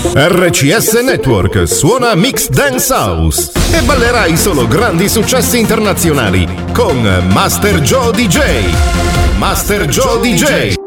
RCS Network suona Mix Dance House e ballerai solo grandi successi internazionali con Master Joe DJ. Master Joe DJ.